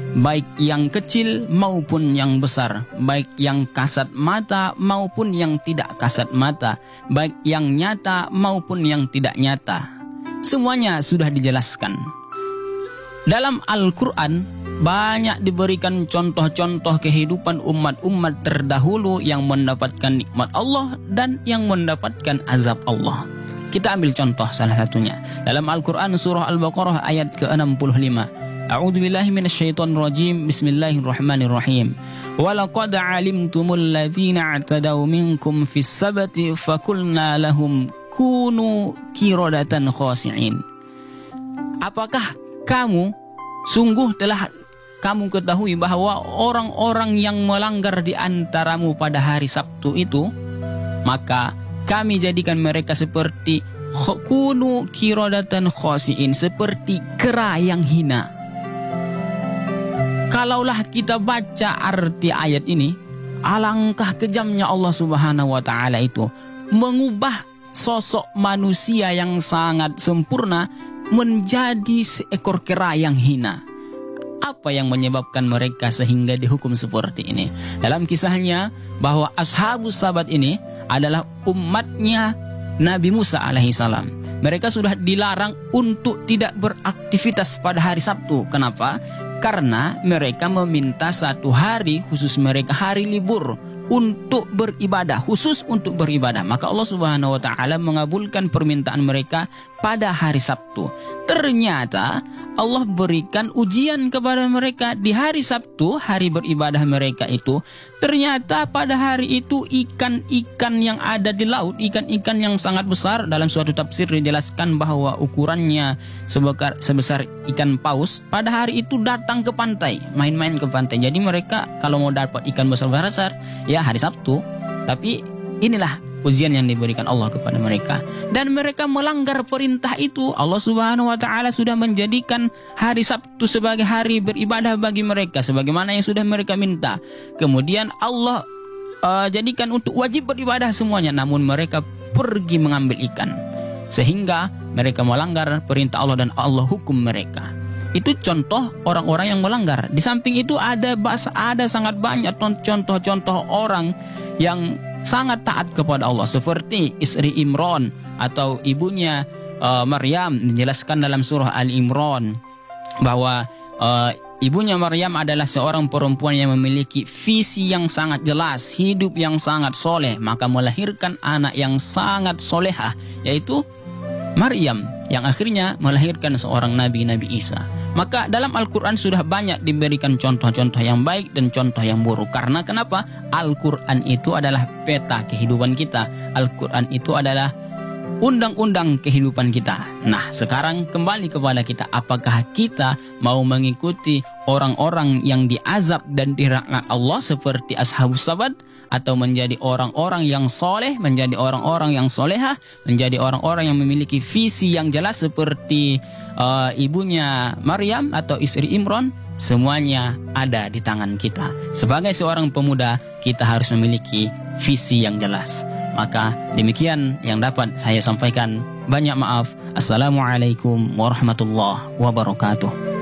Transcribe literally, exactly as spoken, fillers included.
baik yang kecil maupun yang besar, baik yang kasat mata maupun yang tidak kasat mata, baik yang nyata maupun yang tidak nyata. Semuanya sudah dijelaskan. Dalam Al-Quran banyak diberikan contoh-contoh kehidupan umat-umat terdahulu yang mendapatkan nikmat Allah dan yang mendapatkan azab Allah. Kita ambil contoh salah satunya. Dalam Al-Quran surah Al-Baqarah ayat ke enam puluh lima. A'udzubillahi minasyaitonir rajim. Bismillahirrahmanirrahim. Walaqad 'alimtumul ladzina i'tadaw minkum fis sabti fakulna lahum kunu qiradatan khasi'in. Apakah kamu sungguh telah kamu ketahui bahwa orang-orang yang melanggar di antaramu pada hari Sabtu itu, maka kami jadikan mereka seperti kunu qiradatan khasi'in, seperti kera yang hina. Kalaulah kita baca arti ayat ini, alangkah kejamnya Allah Subhanahu wa taala itu mengubah sosok manusia yang sangat sempurna menjadi seekor kera yang hina. Apa yang menyebabkan mereka sehingga dihukum seperti ini? Dalam kisahnya bahwa Ashabus Sabat ini adalah umatnya Nabi Musa alaihissalam. Mereka sudah dilarang untuk tidak beraktivitas pada hari Sabtu. Kenapa? Karena mereka meminta satu hari khusus mereka, hari libur, untuk beribadah, khusus untuk beribadah. Maka Allah Subhanahu wa taala mengabulkan permintaan mereka pada hari Sabtu. Ternyata Allah berikan ujian kepada mereka di hari Sabtu, hari beribadah mereka itu. Ternyata pada hari itu ikan-ikan yang ada di laut, ikan-ikan yang sangat besar, dalam suatu tafsir dijelaskan bahwa ukurannya sebesar, sebesar ikan paus, pada hari itu datang ke pantai, main-main ke pantai. Jadi mereka kalau mau dapat ikan besar-besar ya hari Sabtu. Tapi inilah ujian yang diberikan Allah kepada mereka, dan mereka melanggar perintah itu. Allah Subhanahu wa taala sudah menjadikan hari Sabtu sebagai hari beribadah bagi mereka sebagaimana yang sudah mereka minta. Kemudian Allah uh, jadikan untuk wajib beribadah semuanya, namun mereka pergi mengambil ikan sehingga mereka melanggar perintah Allah dan Allah hukum mereka. Itu contoh orang-orang yang melanggar. Di samping itu ada bahasa ada sangat banyak contoh-contoh orang yang sangat taat kepada Allah, seperti istri Imran atau ibunya uh, Maryam. Dijelaskan dalam surah Al-Imran bahwa uh, ibunya Maryam adalah seorang perempuan yang memiliki visi yang sangat jelas, hidup yang sangat soleh, maka melahirkan anak yang sangat solehah, yaitu Maryam, yang akhirnya melahirkan seorang nabi, Nabi Isa. Maka dalam Al-Quran sudah banyak diberikan contoh-contoh yang baik dan contoh yang buruk. Karena kenapa? Al-Quran itu adalah peta kehidupan kita. Al-Quran itu adalah undang-undang kehidupan kita. Nah, sekarang kembali kepada kita. Apakah kita mau mengikuti orang-orang yang diazab dan dilaknat Allah seperti Ashabus Sabat, atau menjadi orang-orang yang soleh, menjadi orang-orang yang solehah, menjadi orang-orang yang memiliki visi yang jelas seperti uh, ibunya Maryam atau istri Imran? Semuanya ada di tangan kita. Sebagai seorang pemuda, kita harus memiliki visi yang jelas. Maka demikian yang dapat saya sampaikan. Banyak maaf. Assalamualaikum warahmatullahi wabarakatuh.